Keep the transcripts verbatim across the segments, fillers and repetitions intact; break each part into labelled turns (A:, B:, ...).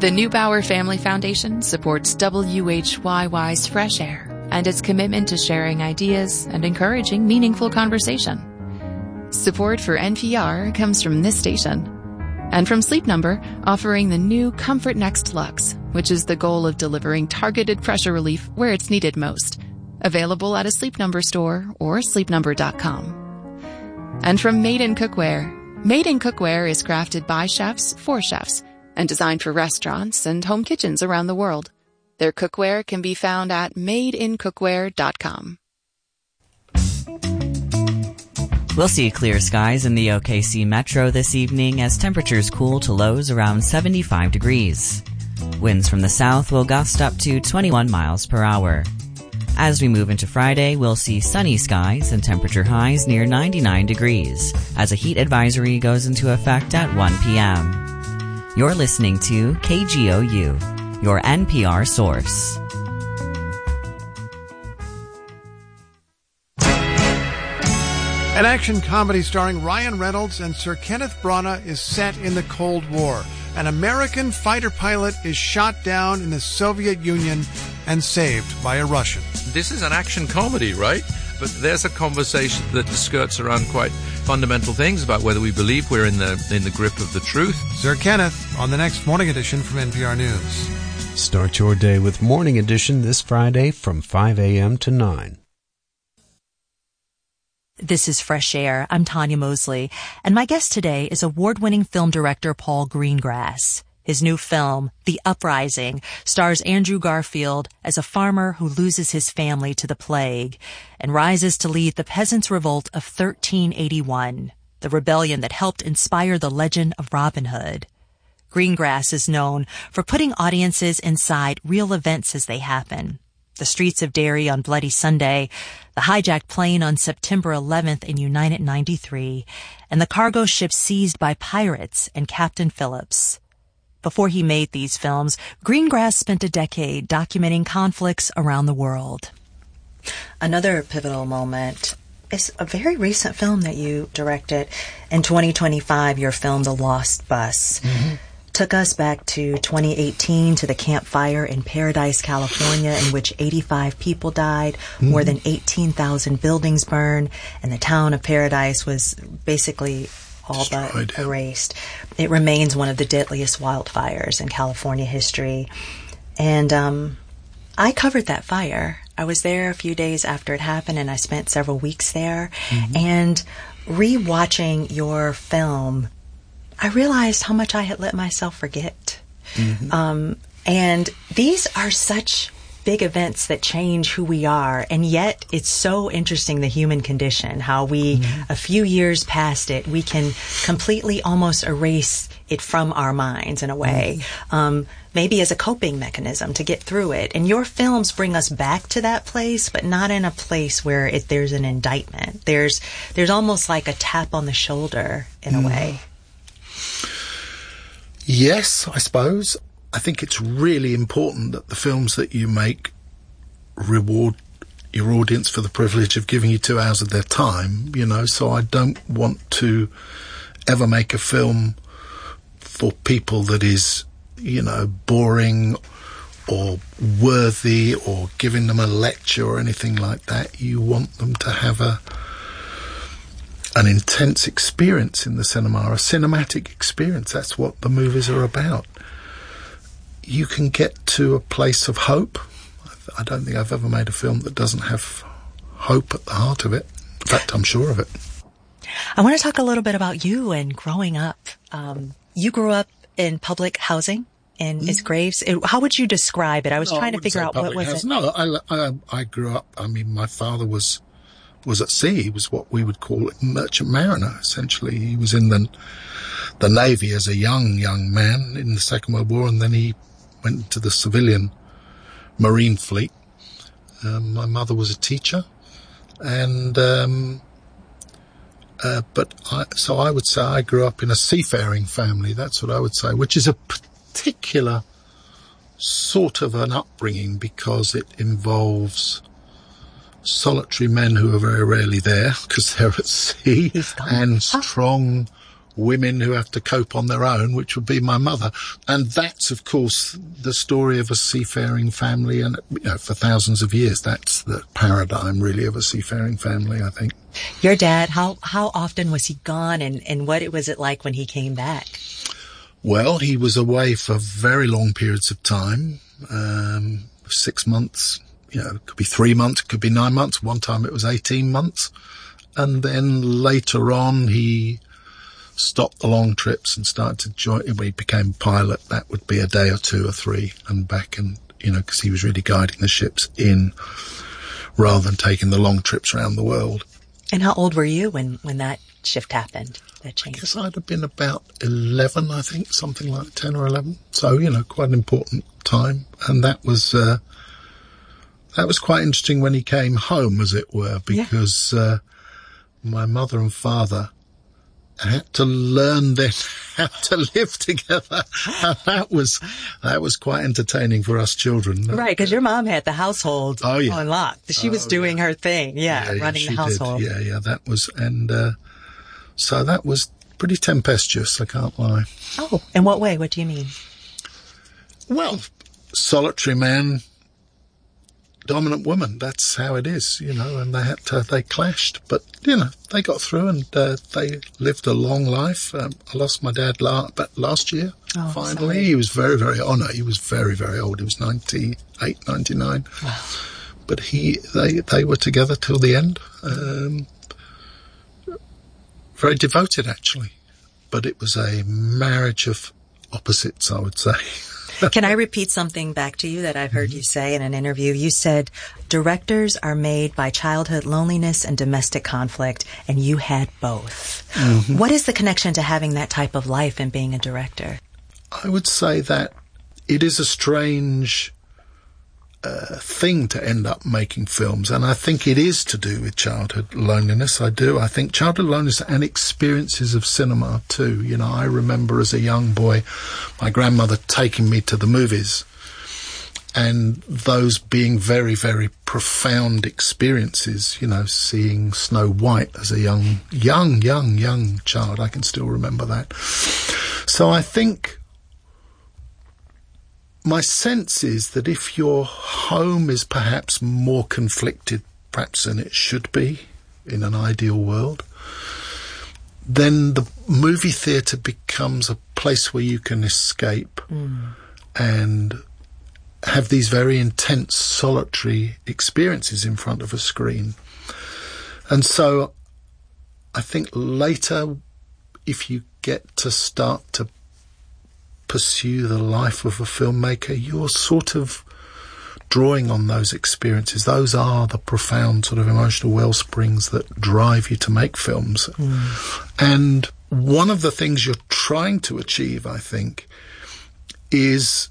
A: The Neubauer Family Foundation supports W H Y Y's Fresh Air and its commitment to sharing ideas and encouraging meaningful conversation. Support for N P R comes from this station and from Sleep Number, offering the new Comfort Next Luxe, which is the goal of delivering targeted pressure relief where it's needed most. Available at a Sleep Number store or sleep number dot com. And from Made in Cookware. Made in Cookware is crafted by chefs for chefs and designed for restaurants and home kitchens around the world. Their cookware can be found at made in cookware dot com.
B: We'll see clear skies in the O K C metro this evening as temperatures cool to lows around seventy-five degrees. Winds from the south will gust up to twenty-one miles per hour. As we move into Friday, we'll see sunny skies and temperature highs near ninety-nine degrees as a heat advisory goes into effect at one p.m. You're listening to K G O U, your N P R source.
C: An action comedy starring Ryan Reynolds and Sir Kenneth Branagh is set in the Cold War. An American fighter pilot is shot down in the Soviet Union and saved by a Russian.
D: This is an action comedy, right? But there's a conversation that skirts around quite fundamental things about whether we believe we're in the in the grip of the truth.
C: Sir Kenneth on the next Morning Edition from N P R News.
E: Start your day with Morning Edition this Friday from five a.m. to nine.
F: This is Fresh Air. I'm Tanya Mosley, and my guest today is award-winning film director Paul Greengrass. His new film, The Uprising, stars Andrew Garfield as a farmer who loses his family to the plague and rises to lead the Peasants' Revolt of thirteen eighty-one, the rebellion that helped inspire the legend of Robin Hood. Greengrass is known for putting audiences inside real events as they happen. The streets of Derry on Bloody Sunday, the hijacked plane on September eleventh in United ninety-three, and the cargo ship seized by pirates and Captain Phillips. Before he made these films, Greengrass spent a decade documenting conflicts around the world. Another pivotal moment is a very recent film that you directed. In twenty twenty-five, your film, The Lost Bus, mm-hmm. took us back to twenty eighteen to the Camp Fire in Paradise, California, in which eighty-five people died, mm-hmm. more than eighteen thousand buildings burned, and the town of Paradise was basically all but erased. It remains one of the deadliest wildfires in California history. And um, I covered that fire. I was there a few days after it happened, and I spent several weeks there. Mm-hmm. And re-watching your film, I realized how much I had let myself forget. Mm-hmm. Um, and these are such big events that change who we are, and yet it's so interesting, the human condition, how we, mm-hmm. a few years past it, we can completely almost erase it from our minds in a way, mm-hmm. um, maybe as a coping mechanism to get through it. And your films bring us back to that place, but not in a place where it, there's an indictment. There's there's almost like a tap on the shoulder in mm-hmm. a way.
G: Yes, I suppose. I think it's really important that the films that you make reward your audience for the privilege of giving you two hours of their time, you know, so I don't want to ever make a film for people that is, you know, boring or worthy or giving them a lecture or anything like that. You want them to have a an intense experience in the cinema, a cinematic experience. That's what the movies are about. You can get to a place of hope. I don't think I've ever made a film that doesn't have hope at the heart of it. In fact, I'm sure of it.
F: I want to talk a little bit about you and growing up. Um, you grew up in public housing in mm. Is Graves. It, how would you describe it? I was no, trying I to figure out what was housing.
G: it. No, I, I, I grew up, I mean, my father was was at sea. He was what we would call a merchant mariner, essentially. He was in the the Navy as a young, young man in the Second World War, and then he went to the civilian marine fleet. Um, my mother was a teacher, and um, uh, but I, so I would say I grew up in a seafaring family. That's what I would say, which is a particular sort of an upbringing because it involves solitary men who are very rarely there because they're at sea, and strong women who have to cope on their own, which would be my mother. And that's, of course, the story of a seafaring family. And, you know, for thousands of years, that's the paradigm, really, of a seafaring family, I think.
F: Your dad, how, how often was he gone, and, and what was it like when he came back?
G: Well, he was away for very long periods of time, um, six months, you know, it could be three months, it could be nine months. One time it was eighteen months. And then later on, he stopped the long trips and started to join. When he became a pilot, that would be a day or two or three and back, and, you know, because he was really guiding the ships in rather than taking the long trips around the world.
F: And how old were you when, when that shift happened, that change?
G: I guess I'd have been about eleven, I think, something like ten or eleven. So, you know, quite an important time. And that was, uh, that was quite interesting when he came home, as it were, because, yeah. uh, my mother and father had to learn then how to live together. that was that was quite entertaining for us children.
F: Right, because your mom had the household
G: oh, yeah.
F: on lock. She was oh, doing yeah. her thing, yeah, yeah running
G: yeah,
F: the household.
G: Did. Yeah, yeah, that was, and uh, so that was pretty tempestuous, I can't lie.
F: Oh, in what way? What do you mean?
G: Well, solitary man, dominant woman, that's how it is, you know, and they had to, they clashed, but, you know, they got through, and uh, they lived a long life. Um, I lost my dad la- but last year, oh, finally. Sorry. He was very, very, oh no, he was very, very old. He was ninety-eight, ninety-nine. Wow. But he, they, they were together till the end. Um, very devoted, actually. But it was a marriage of opposites, I would say.
F: Can I repeat something back to you that I've heard mm-hmm. you say in an interview? You said, directors are made by childhood loneliness and domestic conflict, and you had both. Mm-hmm. What is the connection to having that type of life and being a director?
G: I would say that it is a strange uh, thing to end up making films, and I think it is to do with childhood loneliness. I do. I think childhood loneliness and experiences of cinema too. You know, I remember as a young boy my grandmother taking me to the movies, and those being very, very profound experiences, you know, seeing Snow White as a young, young, young, young child. I can still remember that. So I think my sense is that if your home is perhaps more conflicted, perhaps than it should be in an ideal world, then the movie theatre becomes a place where you can escape mm. and have these very intense solitary experiences in front of a screen. And so I think later, if you get to start to pursue the life of a filmmaker, you're sort of drawing on those experiences. Those are the profound sort of emotional well springs that drive you to make films. Mm. And one of the things you're trying to achieve, I think, is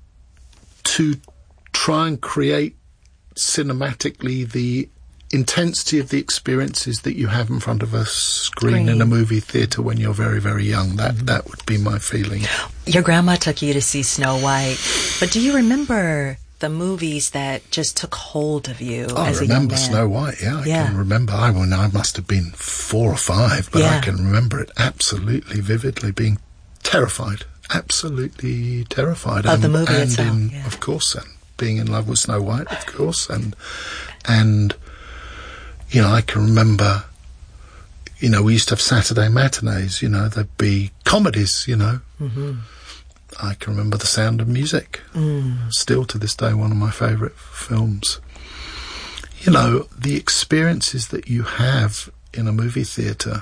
G: to try and create cinematically the intensity of the experiences that you have in front of a screen, screen. in a movie theatre when you're very, very young. That mm-hmm. that would be my feeling.
F: Your grandma took you to see Snow White, but do you remember the movies that just took hold of you
G: oh,
F: as
G: a young man? I remember Snow White, yeah. I yeah. can remember. I, well, I must have been four or five, but yeah. I can remember it absolutely vividly, being terrified, absolutely terrified.
F: Of
G: and,
F: the movie
G: and
F: itself,
G: in,
F: yeah.
G: Of course, and being in love with Snow White, of course, and and... You know, I can remember, you know, we used to have Saturday matinees, you know, there'd be comedies, you know. Mm-hmm. I can remember The Sound of Music, mm. still to this day one of my favourite films. You know, the experiences that you have in a movie theatre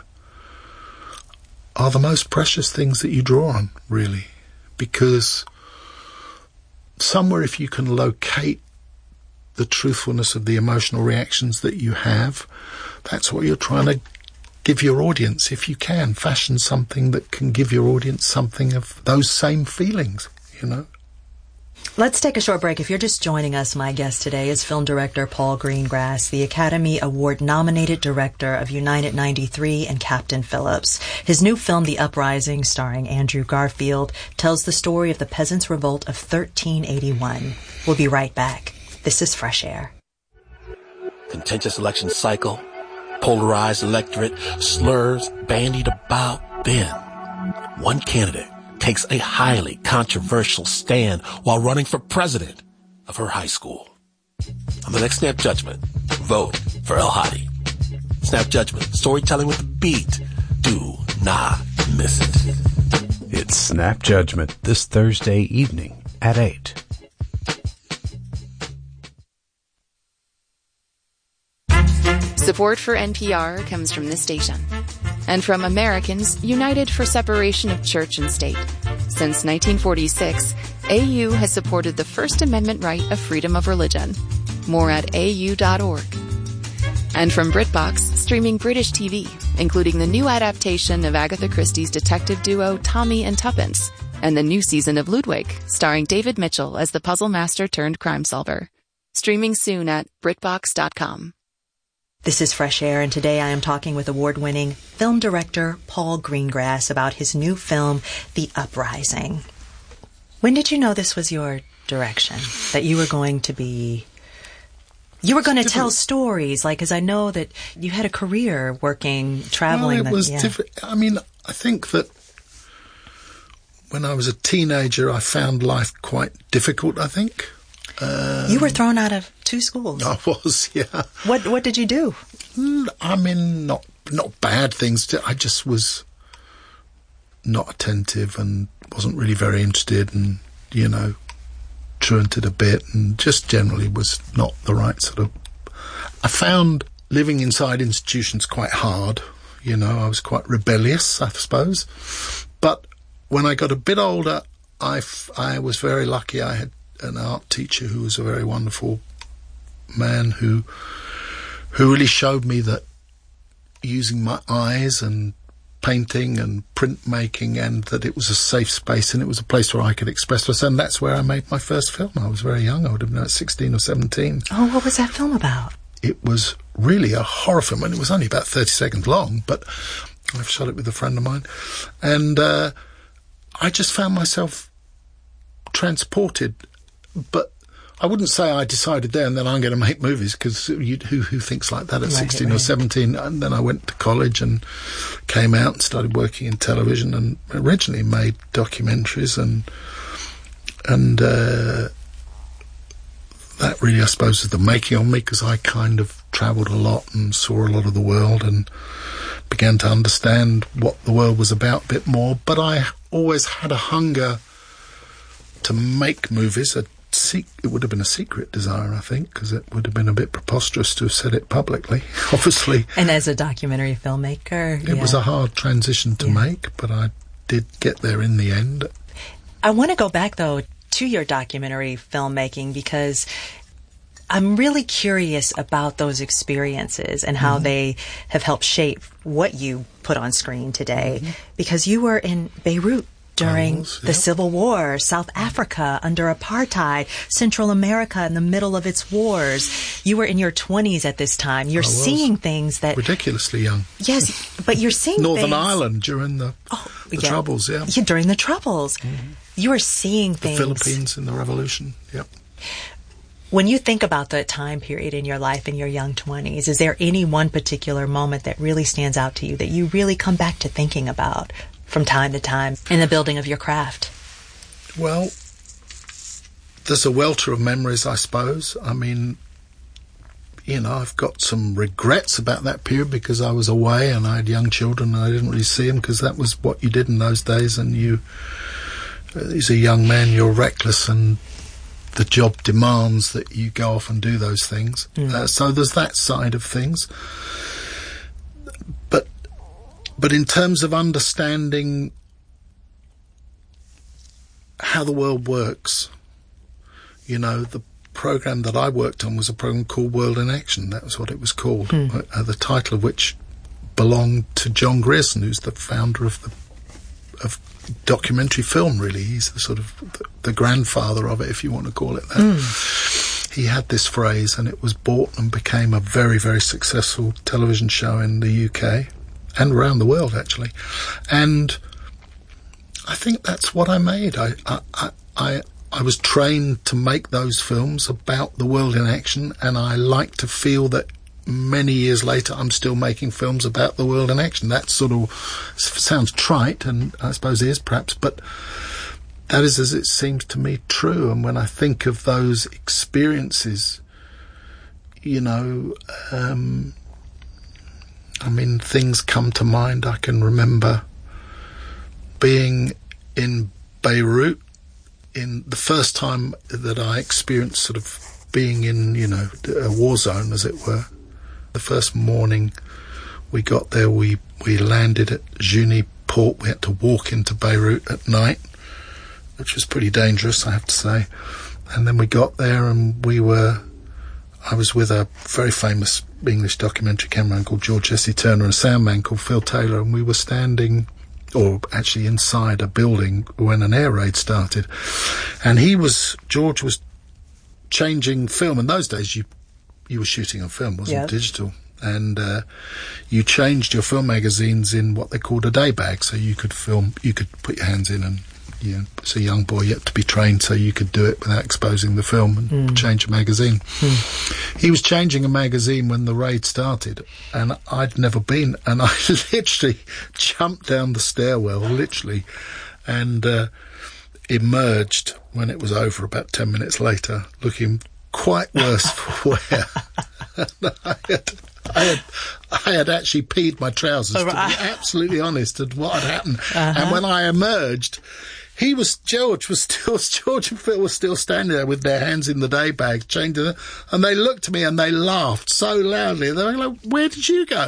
G: are the most precious things that you draw on, really, because somewhere if you can locate the truthfulness of the emotional reactions that you have, that's what you're trying to give your audience. If you can, fashion something that can give your audience something of those same feelings, you know.
F: Let's take a short break. If you're just joining us, my guest today is film director Paul Greengrass, the Academy Award-nominated director of United ninety-three and Captain Phillips. His new film, The Uprising, starring Andrew Garfield, tells the story of the Peasants' Revolt of thirteen eighty-one. We'll be right back. This is Fresh Air.
H: Contentious election cycle, polarized electorate, slurs bandied about then. one candidate takes a highly controversial stand while running for president of her high school. On the next Snap Judgment, vote for El Hadi. Snap Judgment, storytelling with a beat. Do not miss it.
E: It's Snap Judgment this Thursday evening at eight.
A: Support for N P R comes from this station and from Americans United for Separation of Church and State. Since nineteen forty-six, A U has supported the First Amendment right of freedom of religion. More at A U dot org. And from BritBox, streaming British T V, including the new adaptation of Agatha Christie's detective duo Tommy and Tuppence, and the new season of Ludwig, starring David Mitchell as the puzzle master turned crime solver. Streaming soon at Britbox dot com.
F: This is Fresh Air, and today I am talking with award-winning film director Paul Greengrass about his new film, The Uprising. When did you know this was your direction? That you were going to be... You were going to tell stories, like, because I know that you had a career working, traveling.
G: Well, it was
F: yeah.
G: different. I mean, I think that when I was a teenager, I found life quite difficult, I think. Um,
F: you were thrown out of two schools.
G: I was, yeah.
F: What What did you do?
G: I mean, not not bad things. I just was not attentive and wasn't really very interested, and you know, truanted a bit, and just generally was not the right sort of. I found living inside institutions quite hard. You know, I was quite rebellious, I suppose. But when I got a bit older, I, f- I was very lucky. I had an art teacher who was a very wonderful man who who really showed me that using my eyes and painting and printmaking, and that it was a safe space and it was a place where I could express myself. And that's where I made my first film. I was very young. I would have been at sixteen or seventeen.
F: Oh, what was that film about?
G: It was really a horror film, and it was only about thirty seconds long, but I've shot it with a friend of mine. And uh, I just found myself transported. But I wouldn't say I decided there and then I'm going to make movies, because who, who thinks like that at right, sixteen right. or seventeen? And then I went to college and came out and started working in television, and originally made documentaries, and and uh, that really, I suppose, is the making of me, because I kind of travelled a lot and saw a lot of the world and began to understand what the world was about a bit more. But I always had a hunger to make movies. A Se- it would have been a secret desire, I think, because it would have been a bit preposterous to have said it publicly, obviously.
F: And as a documentary filmmaker,
G: it
F: yeah.
G: was a hard transition to yeah. make, but I did get there in the end.
F: I want to go back, though, to your documentary filmmaking, because I'm really curious about those experiences and how mm-hmm. they have helped shape what you put on screen today, mm-hmm. because you were in Beirut during was, the yep. Civil War, South Africa under apartheid, Central America in the middle of its wars. You were in your twenties at this time. You're seeing things that...
G: ridiculously young.
F: Yes, but you're seeing
G: Northern
F: things...
G: Ireland during the, oh, the yeah. Troubles, yeah.
F: yeah. During the Troubles. Mm-hmm. You are seeing things...
G: The Philippines in the Revolution, yep.
F: When you think about the time period in your life in your young twenties, is there any one particular moment that really stands out to you that you really come back to thinking about from time to time in the building of your craft?
G: Well, there's a welter of memories, I suppose. I mean, you know, I've got some regrets about that period because I was away and I had young children and I didn't really see them, because that was what you did in those days. And you, as a young man, you're reckless, and the job demands that you go off and do those things. Mm. Uh, so there's that side of things. But But in terms of understanding how the world works, you know, the program that I worked on was a program called World in Action. That was what it was called, mm. uh, the title of which belonged to John Grierson, who's the founder of the of documentary film, really. He's the sort of the, the grandfather of it, if you want to call it that. Mm. He had this phrase, and it was bought and became a very, very successful television show in the U K. And around the world, actually. And I think that's what I made. I, I, I, I was trained to make those films about the world in action, and I like to feel that many years later, I'm still making films about the world in action. That sort of sounds trite, and I suppose it is perhaps, but that is, as it seems to me, true. And when I think of those experiences, you know, um, I mean, things come to mind. I can remember being in Beirut in the first time that I experienced sort of being in, you know, a war zone, as it were. The first morning we got there, we, we landed at Jounieh port. We had to walk into Beirut at night, which was pretty dangerous, I have to say. And then we got there and we were, I was with a very famous English documentary cameraman called George Jesse Turner and a sound man called Phil Taylor, and we were standing, or actually inside a building, when an air raid started. And he was, George was changing film. In those days, you you were shooting on film, wasn't
F: Yep.
G: digital. And uh, you changed your film magazines in what they called a day bag, so you could film, you could put your hands in, and you know, as a young boy, you had to be trained so you could do it without exposing the film and
F: Mm.
G: change a magazine.
F: Mm.
G: He was changing a magazine when the raid started, and I'd never been, and I literally jumped down the stairwell, literally, and uh, emerged when it was over about ten minutes later, looking quite worse for wear. I, had, I, had, I had actually peed my trousers, to be absolutely honest, at what had happened.
F: Uh-huh.
G: And when I emerged, he was, George was still, George and Phil were still standing there with their hands in the day bag, changing it, and they looked at me and they laughed so loudly. They were like, "Where did you go?"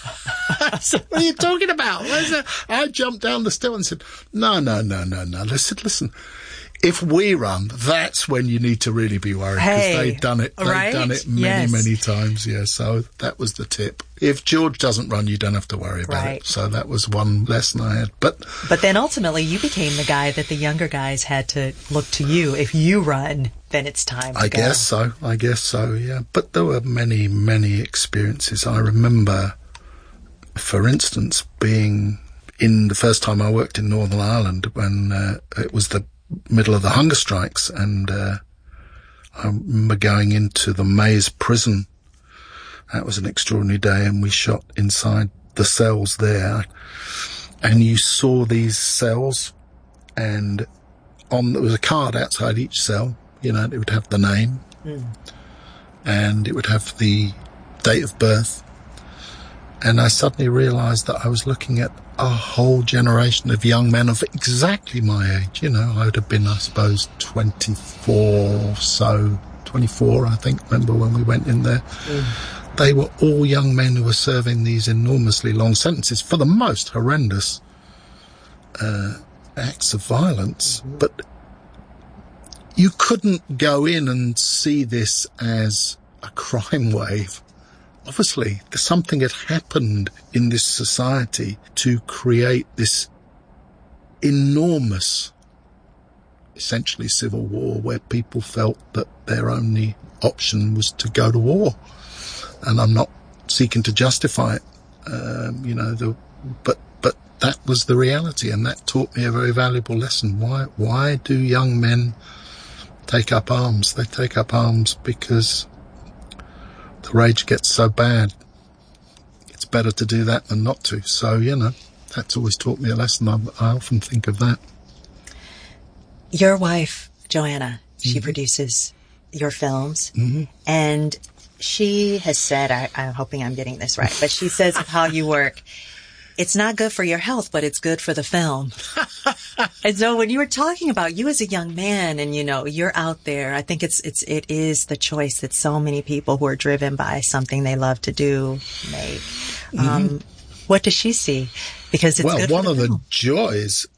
G: I said, "What are you talking about?" Where's that? I jumped down the stair and said, no, no, no, no, no. They said, "Listen, if we run, that's when you need to really be worried, because
F: Hey,
G: they've done it. They've
F: right?
G: done it many,
F: Yes.
G: many times." Yeah, so that was the tip. If George doesn't run, you don't have to worry about
F: Right.
G: it. So that was one lesson I had. But
F: But then ultimately you became the guy that the younger guys had to look to you. If you run, then it's time to
G: I
F: go.
G: guess so. I guess so, yeah. But there were many, many experiences. I remember, for instance, being in the first time I worked in Northern Ireland when uh, it was the middle of the hunger strikes, and uh, I remember going into the Maze prison. That was an extraordinary day, and we shot inside the cells there, and you saw these cells, and on there was a card outside each cell. You know, it would have the name,
F: Mm.
G: and it would have the date of birth. And I suddenly realised that I was looking at a whole generation of young men of exactly my age. You know, I would have been, I suppose, twenty-four, so twenty-four, I think, remember when we went in there.
F: Mm.
G: They were all young men who were serving these enormously long sentences for the most horrendous uh, acts of violence. Mm-hmm. But you couldn't go in and see this as a crime wave. Obviously, something had happened in this society to create this enormous, essentially civil war, where people felt that their only option was to go to war. And I'm not seeking to justify it, um, you know, the, but but that was the reality, and that taught me a very valuable lesson. Why why do young men take up arms? They take up arms because the rage gets so bad. It's better to do that than not to. So, you know, that's always taught me a lesson. I, I often think of that.
F: Your wife, Joanna, she
G: Mm-hmm.
F: produces your films,
G: Mm-hmm.
F: and she has said, I, I'm hoping I'm getting this right, but she says of how you work, it's not good for your health, but it's good for the film. And so when you were talking about you as a young man and, you know, you're out there, I think it's, it's, it is the choice that so many people who are driven by something they love to do make.
G: Mm-hmm.
F: Um, what does she see? Because it's
G: well,
F: good
G: one
F: for the
G: of
F: film.
G: the joys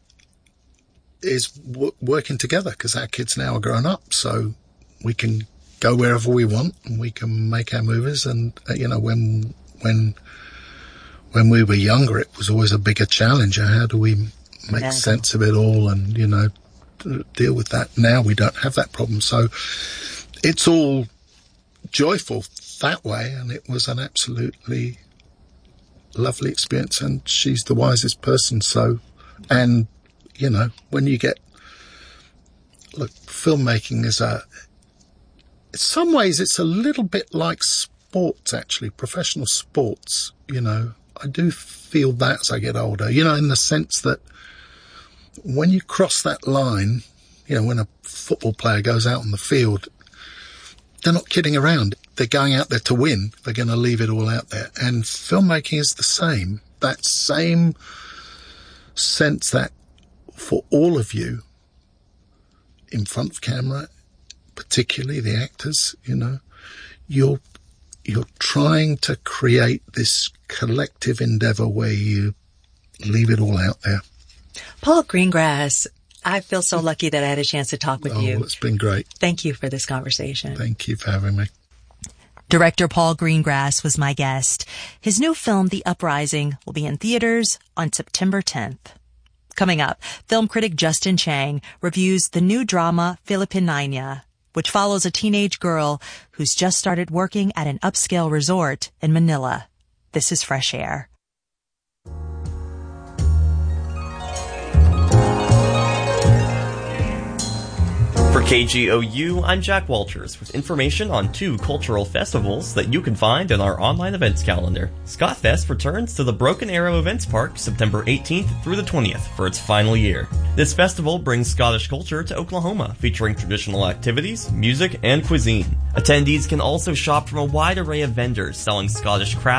G: is w- working together, because our kids now are grown up, so we can go wherever we want and we can make our movies. And uh, you know, when when when we were younger, it was always a bigger challenge. How do we make
F: Exactly.
G: sense of it all and, you know, d- deal with that? Now we don't have that problem, so it's all joyful that way, and it was an absolutely lovely experience. And she's the wisest person, so, and you know, when you get, look, filmmaking is a, in some ways it's a little bit like sports, actually, professional sports, you know, I do feel that as I get older, you know, in the sense that when you cross that line, you know, when a football player goes out on the field, they're not kidding around. They're going out there to win. They're going to leave it all out there. And filmmaking is the same. That same sense that for all of you in front of camera, particularly the actors, you know, you're, you're trying to create this collective endeavor where you leave it all out there.
F: Paul Greengrass, I feel so lucky that I had a chance to talk with
G: oh,
F: you.
G: It's been great.
F: Thank you for this conversation.
G: Thank you for having me.
F: Director Paul Greengrass was my guest. His new film, The Uprising, will be in theaters on September tenth. Coming up, film critic Justin Chang reviews the new drama Filipinina, which follows a teenage girl who's just started working at an upscale resort in Manila. This is Fresh Air.
I: For K G O U, I'm Jack Walters with information on two cultural festivals that you can find in our online events calendar. Scotfest returns to the Broken Arrow Events Park September eighteenth through the twentieth for its final year. This festival brings Scottish culture to Oklahoma, featuring traditional activities, music, and cuisine. Attendees can also shop from a wide array of vendors selling Scottish crafts